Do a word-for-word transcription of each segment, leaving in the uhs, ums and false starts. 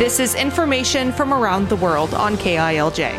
This is information from around the world on K I L J.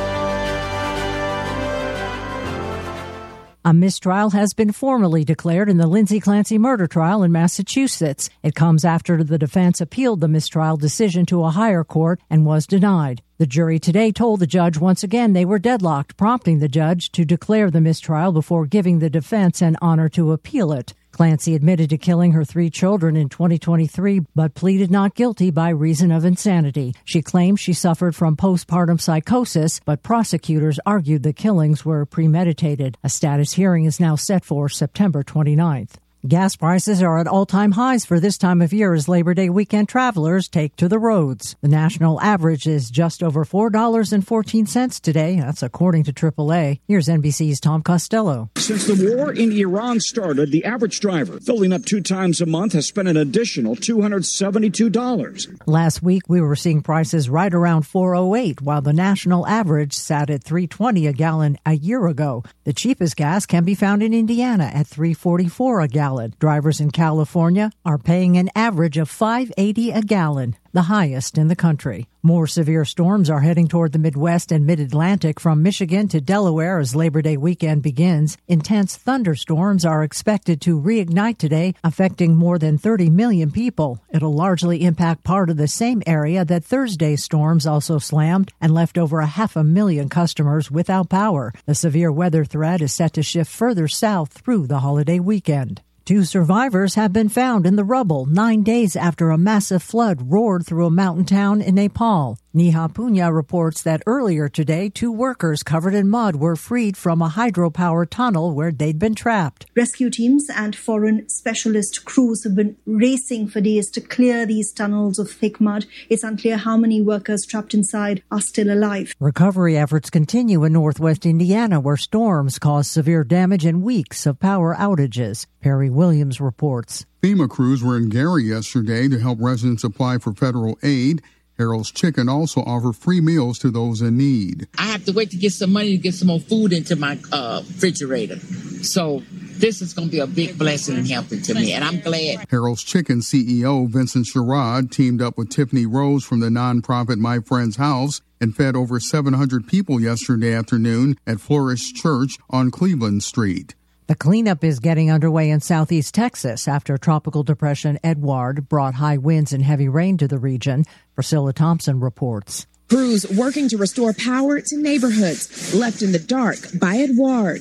A mistrial has been formally declared in the Lindsay Clancy murder trial in Massachusetts. It comes after the defense appealed the mistrial decision to a higher court and was denied. The jury today told the judge once again they were deadlocked, prompting the judge to declare the mistrial before giving the defense an honor to appeal it. Clancy admitted to killing her three children in twenty twenty-three, but pleaded not guilty by reason of insanity. She claimed she suffered from postpartum psychosis, but prosecutors argued the killings were premeditated. A status hearing is now set for September twenty-ninth. Gas prices are at all-time highs for this time of year as Labor Day weekend travelers take to the roads. The national average is just over four dollars and fourteen cents today. That's according to triple A. Here's N B C's Tom Costello. Since the war in Iran started, the average driver filling up two times a month has spent an additional two hundred seventy-two dollars. Last week, we were seeing prices right around four oh eight, while the national average sat at three twenty a gallon a year ago. The cheapest gas can be found in Indiana at three forty-four a gallon. Drivers in California are paying an average of five eighty a gallon, the highest in the country. More severe storms are heading toward the Midwest and Mid-Atlantic from Michigan to Delaware as Labor Day weekend begins. Intense thunderstorms are expected to reignite today, affecting more than thirty million people. It'll largely impact part of the same area that Thursday's storms also slammed and left over a half a million customers without power. The severe weather threat is set to shift further south through the holiday weekend. Two survivors have been found in the rubble nine days after a massive flood roared through a mountain town in Nepal. Neha Punya reports that earlier today, two workers covered in mud were freed from a hydropower tunnel where they'd been trapped. Rescue teams and foreign specialist crews have been racing for days to clear these tunnels of thick mud. It's unclear how many workers trapped inside are still alive. Recovery efforts continue in northwest Indiana, where storms caused severe damage and weeks of power outages. Perry Williams reports. FEMA crews were in Gary yesterday to help residents apply for federal aid. Harold's Chicken also offer free meals to those in need. I have to wait to get some money to get some more food into my uh, refrigerator. So this is going to be a big blessing and helping to me, and I'm glad. Harold's Chicken C E O Vincent Sherrod teamed up with Tiffany Rose from the nonprofit My Friend's House and fed over seven hundred people yesterday afternoon at Flourish Church on Cleveland Street. The cleanup is getting underway in southeast Texas after Tropical Depression Edward brought high winds and heavy rain to the region. Priscilla Thompson reports. Crews working to restore power to neighborhoods left in the dark by Edward.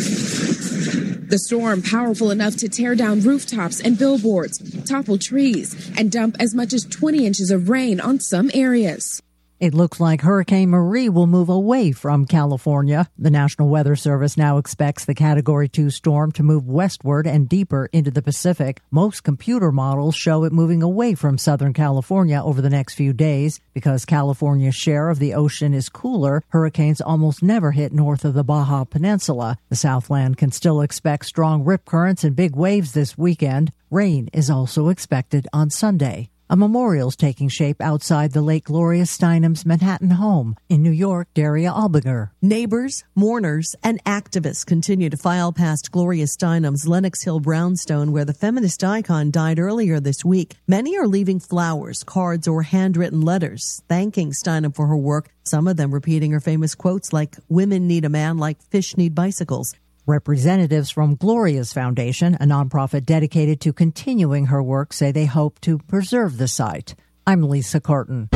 The storm powerful enough to tear down rooftops and billboards, topple trees, and dump as much as twenty inches of rain on some areas. It looks like Hurricane Marie will move away from California. The National Weather Service now expects the Category two storm to move westward and deeper into the Pacific. Most computer models show it moving away from Southern California over the next few days. Because California's share of the ocean is cooler, hurricanes almost never hit north of the Baja Peninsula. The Southland can still expect strong rip currents and big waves this weekend. Rain is also expected on Sunday. A memorial's taking shape outside the late Gloria Steinem's Manhattan home. In New York, Daria Albinger. Neighbors, mourners, and activists continue to file past Gloria Steinem's Lenox Hill brownstone, where the feminist icon died earlier this week. Many are leaving flowers, cards, or handwritten letters, thanking Steinem for her work, some of them repeating her famous quotes like, "Women need a man like fish need bicycles." Representatives from Gloria's Foundation, a nonprofit dedicated to continuing her work, say they hope to preserve the site. I'm Lisa Carton.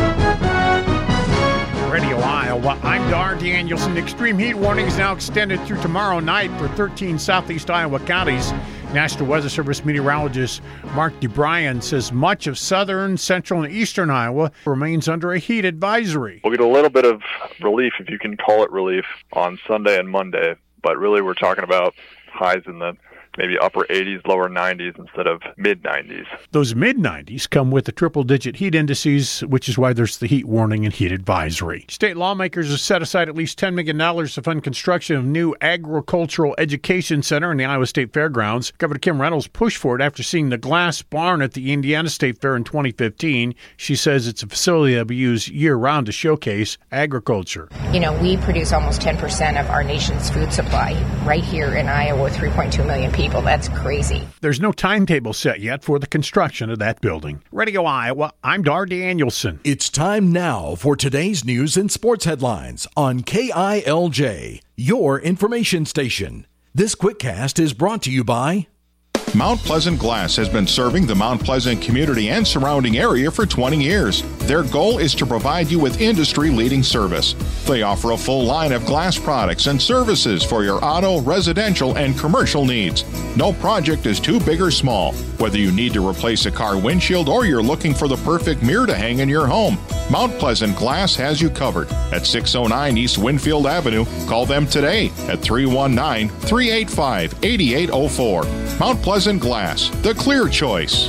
Radio Iowa, I'm Dar Danielson. Extreme heat warning is now extended through tomorrow night for thirteen southeast Iowa counties. National Weather Service meteorologist Mark DeBryan says much of southern, central, and eastern Iowa remains under a heat advisory. We'll get a little bit of relief, if you can call it relief, on Sunday and Monday. But really, we're talking about highs in the maybe upper eighties, lower nineties instead of mid nineties. Those mid nineties come with the triple-digit heat indices, which is why there's the heat warning and heat advisory. State lawmakers have set aside at least ten million dollars to fund construction of new agricultural education center in the Iowa State Fairgrounds. Governor Kim Reynolds pushed for it after seeing the glass barn at the Indiana State Fair in twenty fifteen. She says it's a facility that will be used year-round to showcase agriculture. You know, we produce almost ten percent of our nation's food supply right here in Iowa with three point two million people. people. That's crazy. There's no timetable set yet for the construction of that building. Radio Iowa, I'm Dar Danielson. It's time now for today's news and sports headlines on K I L J, your information station. This QuickCast is brought to you by Mount Pleasant Glass has been serving the Mount Pleasant community and surrounding area for twenty years. Their goal is to provide you with industry-leading service. They offer a full line of glass products and services for your auto, residential, and commercial needs. No project is too big or small. Whether you need to replace a car windshield or you're looking for the perfect mirror to hang in your home, Mount Pleasant Glass has you covered. At six oh nine East Winfield Avenue, call them today at three one nine, three eight five, eight eight zero four. Mount Pleasant Glass, the clear choice.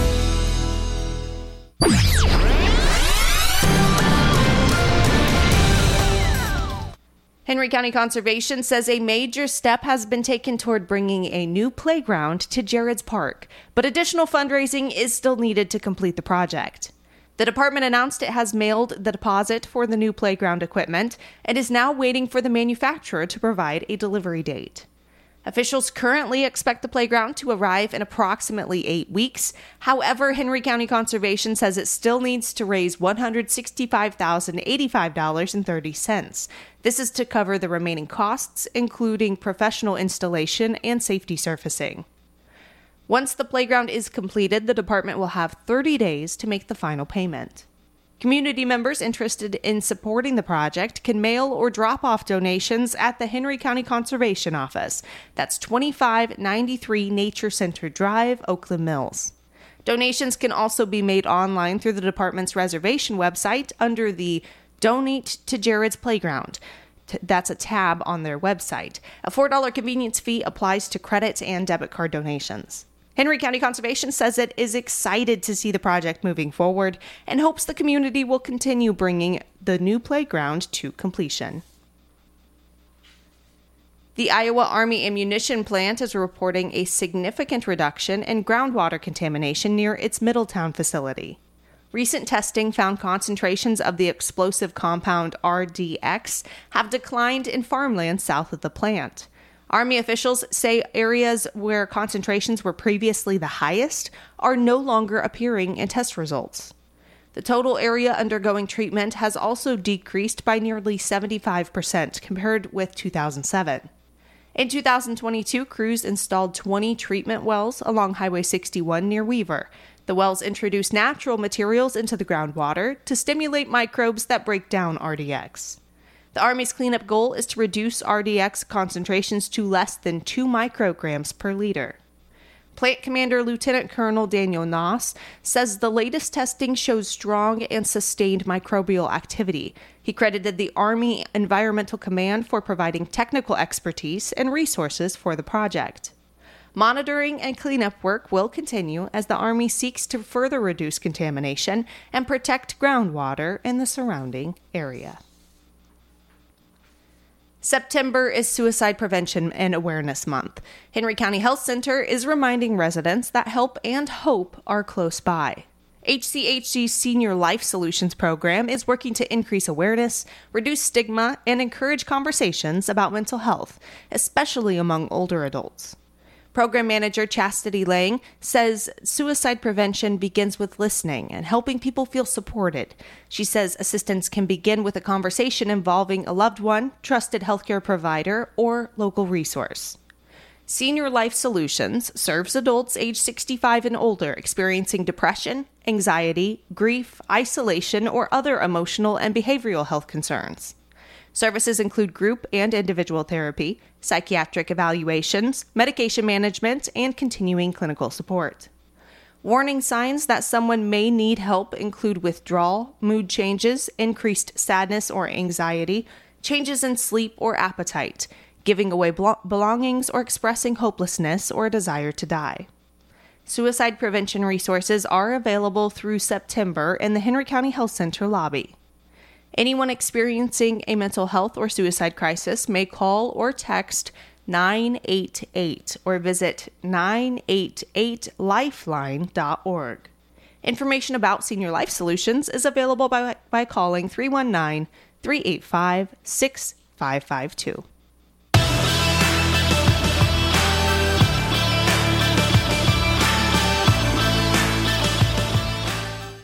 Henry County Conservation says a major step has been taken toward bringing a new playground to Jared's Park, but additional fundraising is still needed to complete the project. The department announced it has mailed the deposit for the new playground equipment and is now waiting for the manufacturer to provide a delivery date. Officials currently expect the playground to arrive in approximately eight weeks. However, Henry County Conservation says it still needs to raise one hundred sixty-five thousand eighty-five dollars and thirty cents. This is to cover the remaining costs, including professional installation and safety surfacing. Once the playground is completed, the department will have thirty days to make the final payment. Community members interested in supporting the project can mail or drop off donations at the Henry County Conservation Office. That's twenty-five ninety-three Nature Center Drive, Oakland Mills. Donations can also be made online through the department's reservation website under the Donate to Jared's Playground. That's a tab on their website. A four dollars convenience fee applies to credit and debit card donations. Henry County Conservation says it is excited to see the project moving forward and hopes the community will continue bringing the new playground to completion. The Iowa Army Ammunition Plant is reporting a significant reduction in groundwater contamination near its Middletown facility. Recent testing found concentrations of the explosive compound R D X have declined in farmland south of the plant. Army officials say areas where concentrations were previously the highest are no longer appearing in test results. The total area undergoing treatment has also decreased by nearly seventy-five percent compared with two thousand seven. In two thousand twenty-two, crews installed twenty treatment wells along Highway sixty-one near Weaver. The wells introduce natural materials into the groundwater to stimulate microbes that break down R D X. The Army's cleanup goal is to reduce R D X concentrations to less than two micrograms per liter. Plant Commander Lieutenant Colonel Daniel Noss says the latest testing shows strong and sustained microbial activity. He credited the Army Environmental Command for providing technical expertise and resources for the project. Monitoring and cleanup work will continue as the Army seeks to further reduce contamination and protect groundwater in the surrounding area. September is Suicide Prevention and Awareness Month. Henry County Health Center is reminding residents that help and hope are close by. H C H G's Senior Life Solutions program is working to increase awareness, reduce stigma, and encourage conversations about mental health, especially among older adults. Program Manager Chastity Lang says suicide prevention begins with listening and helping people feel supported. She says assistance can begin with a conversation involving a loved one, trusted healthcare provider, or local resource. Senior Life Solutions serves adults age sixty-five and older experiencing depression, anxiety, grief, isolation, or other emotional and behavioral health concerns. Services include group and individual therapy, psychiatric evaluations, medication management, and continuing clinical support. Warning signs that someone may need help include withdrawal, mood changes, increased sadness or anxiety, changes in sleep or appetite, giving away belongings, or expressing hopelessness or a desire to die. Suicide prevention resources are available through September in the Henry County Health Center lobby. Anyone experiencing a mental health or suicide crisis may call or text nine eight eight or visit nine eight eight lifeline dot org. Information about Senior Life Solutions is available by, by calling three one nine, three eight five, six five five two.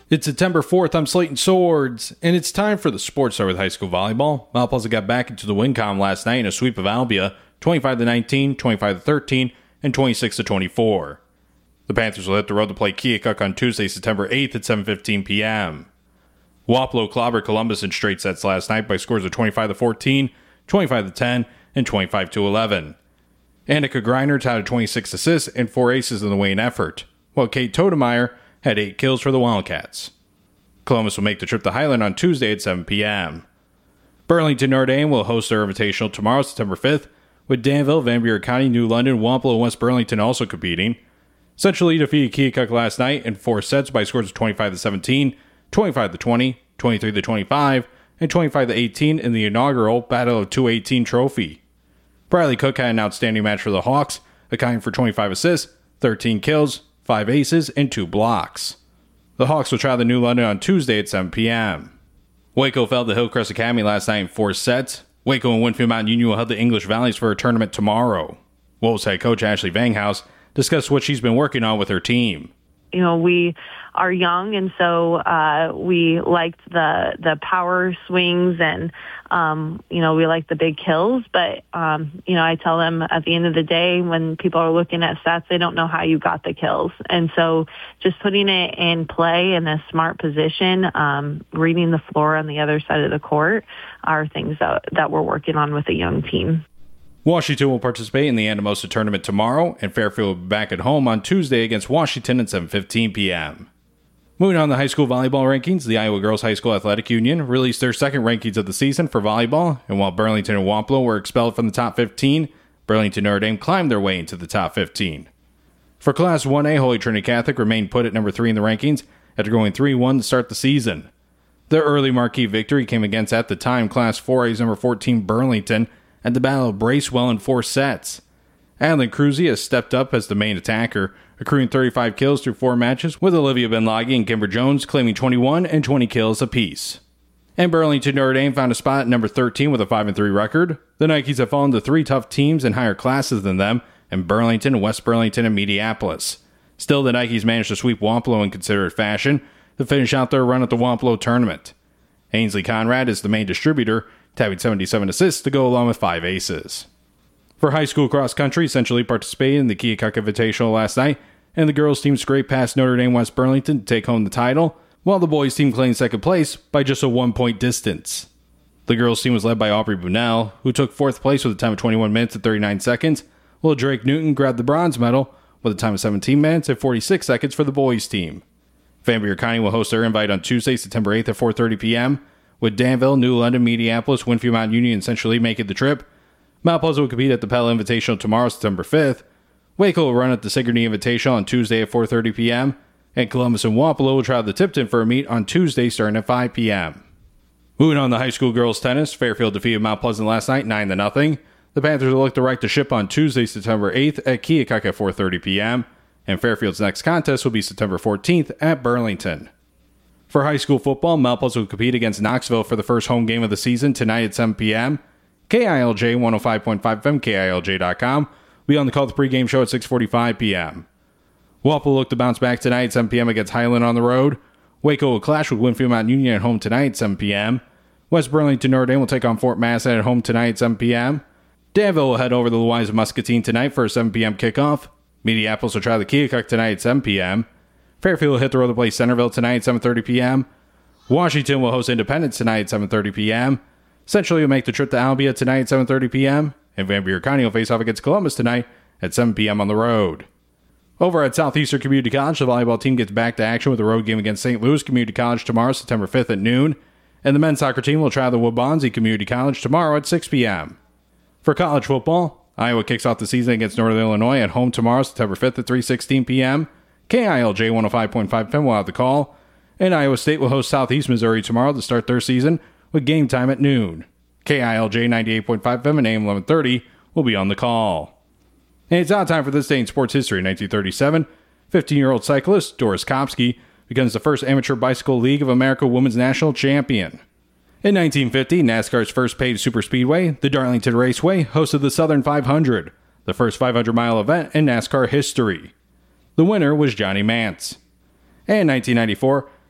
It's September fourth. I'm Slayton Swords, and it's time for the Sports Star with high school volleyball. Mount Pleasant got back into the win column last night in a sweep of Albia, twenty-five to nineteen, twenty-five to thirteen, and twenty-six to twenty-four. The Panthers will hit the road to play Keokuk on Tuesday, September eighth at seven fifteen p.m. Wapello clobbered Columbus in straight sets last night by scores of twenty-five to fourteen, twenty-five to ten, and twenty-five to eleven. Annika Greiner touted twenty-six assists and four aces in the Wayne effort, while Kate Todemeyer had eight kills for the Wildcats. Columbus will make the trip to Highland on Tuesday at seven p.m. Burlington Notre Dame will host their Invitational tomorrow, September fifth, with Danville, Van Buren County, New London, Wapello, and West Burlington also competing. Central Lee defeated Keokuk last night in four sets by scores of twenty-five to seventeen, twenty-five to twenty, twenty-three to twenty-five, and twenty-five to eighteen in the inaugural Battle of two eighteen trophy. Bradley Cook had an outstanding match for the Hawks, accounting for twenty-five assists, thirteen kills, five aces, and two blocks. The Hawks will try the New London on Tuesday at seven p.m. Waco fell to Hillcrest Academy last night in four sets. Waco and Winfield Mountain Union will head to English Valleys for a tournament tomorrow. Wolves head coach Ashley Vanghouse discussed what she's been working on with her team. You know, we are young, and so uh, we liked the the power swings, and um, you know, we like the big kills. But um, you know, I tell them at the end of the day, when people are looking at stats, they don't know how you got the kills, and so just putting it in play in a smart position, um, reading the floor on the other side of the court, are things that that we're working on with a young team. Washington will participate in the Anamosa tournament tomorrow, and Fairfield will be back at home on Tuesday against Washington at seven fifteen p.m. Moving on to high school volleyball rankings, the Iowa Girls High School Athletic Union released their second rankings of the season for volleyball, and while Burlington and Wapello were expelled from the top fifteen, Burlington Notre Dame climbed their way into the top fifteen. For Class one A, Holy Trinity Catholic remained put at number three in the rankings after going three one to start the season. Their early marquee victory came against, at the time, Class four A's number fourteen Burlington at the Battle of Bracewell in four sets. Adeline Cruzy has stepped up as the main attacker, accruing thirty-five kills through four matches, with Olivia Benlagi and Kimber Jones claiming twenty-one and twenty kills apiece. And Burlington Notre Dame found a spot at number thirteen with a five and three record. The Nikes have fallen to three tough teams in higher classes than them, in Burlington, West Burlington, and Mediapolis. Still, the Nikes managed to sweep Wapello in considered fashion to finish out their run at the Wapello tournament. Ainsley Conrad is the main distributor, tabbing seventy-seven assists to go along with five aces. For high school cross country, Central Lee participated in the Keokuk Invitational last night, and the girls team scraped past Notre Dame West Burlington to take home the title, while the boys team claimed second place by just a one-point distance. The girls team was led by Aubrey Bunnell, who took fourth place with a time of twenty-one minutes and thirty-nine seconds, while Drake Newton grabbed the bronze medal with a time of seventeen minutes and forty-six seconds for the boys team. Van Buren County will host their invite on Tuesday, September eighth at four thirty p.m., with Danville, New London, Mediapolis, Winfield Mountain Union, and Central Lee making the trip. Mount Pleasant will compete at the Pella Invitational tomorrow, September fifth. Waco will run at the Sigourney Invitational on Tuesday at four thirty p.m. And Columbus and Wapello will travel to Tipton for a meet on Tuesday starting at five p.m. Moving on to high school girls tennis, Fairfield defeated Mount Pleasant last night nine to nothing. The Panthers will look to right the ship on Tuesday, September eighth at Keokuk at four thirty p.m. And Fairfield's next contest will be September fourteenth at Burlington. For high school football, Mount Pleasant will compete against Knoxville for the first home game of the season tonight at seven p.m. K I L J one oh five point five F M, K I L J dot com. We'll be on the call the pregame show at six forty-five p.m. Wapello will look to bounce back tonight at seven p.m. against Highland on the road. Waco will clash with Winfield Mountain Union at home tonight at seven p.m. West Burlington Notre Dame will take on Fort Massett at home tonight at seven p.m. Danville will head over to Louisa Muscatine tonight for a seven p.m. kickoff. Mediapolis will try the Keokuk tonight at seven p.m. Fairfield will hit the road to play Centerville tonight at seven thirty p.m. Washington will host Independence tonight at seven thirty p.m. Central will make the trip to Albia tonight at seven thirty p.m. And Van Buren County will face off against Columbus tonight at seven p.m. on the road. Over at Southeastern Community College, the volleyball team gets back to action with a road game against Saint Louis Community College tomorrow, September fifth at noon. And the men's soccer team will try the Waubonsie Community College tomorrow at six p.m. For college football, Iowa kicks off the season against Northern Illinois at home tomorrow, September fifth at three sixteen p.m. K I L J one oh five point five F M will have the call. And Iowa State will host Southeast Missouri tomorrow to start their season with game time at noon. K I L J ninety-eight point five F M and A M eleven thirty will be on the call. And it's now time for this day in sports history. In nineteen thirty-seven, fifteen-year-old cyclist Doris Kopsky becomes the first Amateur Bicycle League of America Women's National Champion. In nineteen fifty, NASCAR's first paid superspeedway, the Darlington Raceway, hosted the Southern five hundred, the first five hundred mile event in NASCAR history. The winner was Johnny Mantz. And in nineteen ninety-four,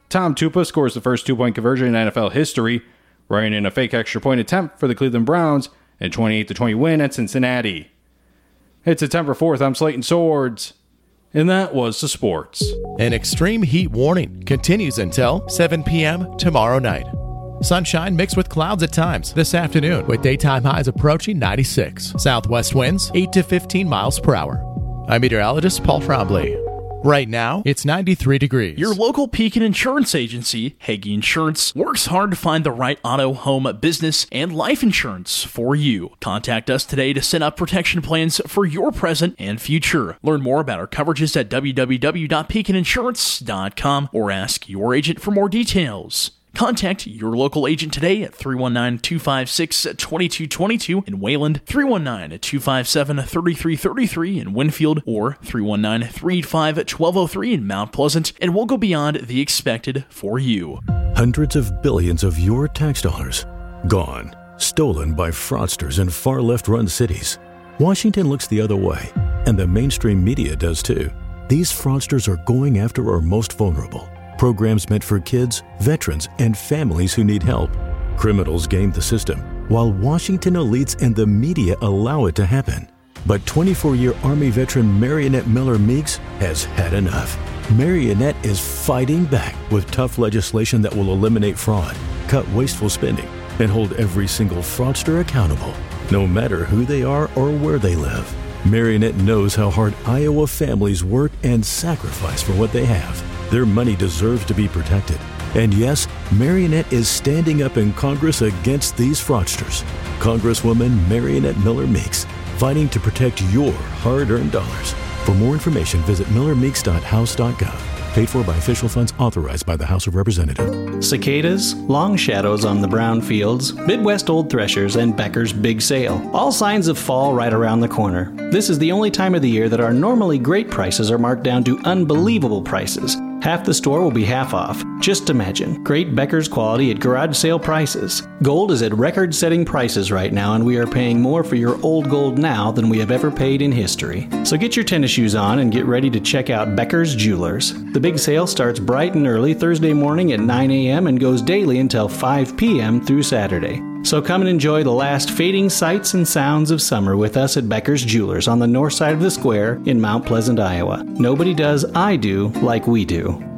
Tom Tupa scores the first two-point conversion in N F L history, running in a fake extra point attempt for the Cleveland Browns, and a twenty-eight to twenty win at Cincinnati. It's September fourth. I'm Slayton Swords, and that was the sports. An extreme heat warning continues until seven p.m. tomorrow night. Sunshine mixed with clouds at times this afternoon, with daytime highs approaching ninety-six. Southwest winds eight to fifteen miles per hour. I'm meteorologist Paul Trombley. Right now, it's ninety-three degrees. Your local Pekin insurance agency, Hagee Insurance, works hard to find the right auto, home, business, and life insurance for you. Contact us today to set up protection plans for your present and future. Learn more about our coverages at w w w dot pekin insurance dot com or ask your agent for more details. Contact your local agent today at three one nine, two five six, two two two two in Wayland, three one nine, two five seven, three three three three in Winfield, or three one nine, three eight five, one two zero three in Mount Pleasant, and we'll go beyond the expected for you. Hundreds of billions of your tax dollars gone, stolen by fraudsters in far left-run cities. Washington looks the other way, and the mainstream media does too. These fraudsters are going after our most vulnerable. Programs meant for kids, veterans, and families who need help. Criminals game the system, while Washington elites and the media allow it to happen. But twenty-four-year Army veteran Marionette Miller Meeks has had enough. Marionette is fighting back with tough legislation that will eliminate fraud, cut wasteful spending, and hold every single fraudster accountable, no matter who they are or where they live. Marionette knows how hard Iowa families work and sacrifice for what they have. Their money deserves to be protected. And yes, Marionette is standing up in Congress against these fraudsters. Congresswoman Marionette Miller Meeks, fighting to protect your hard-earned dollars. For more information, visit miller meeks dot house dot gov. Paid for by official funds authorized by the House of Representatives. Cicadas, long shadows on the brown fields, Midwest Old Threshers, and Becker's Big Sale. All signs of fall right around the corner. This is the only time of the year that our normally great prices are marked down to unbelievable prices. Half the store will be half off. Just imagine. Great Becker's quality at garage sale prices. Gold is at record-setting prices right now, and we are paying more for your old gold now than we have ever paid in history. So get your tennis shoes on and get ready to check out Becker's Jewelers. The big sale starts bright and early Thursday morning at nine a.m. and goes daily until five p.m. through Saturday. So come and enjoy the last fading sights and sounds of summer with us at Becker's Jewelers on the north side of the square in Mount Pleasant, Iowa. Nobody does I do like we do.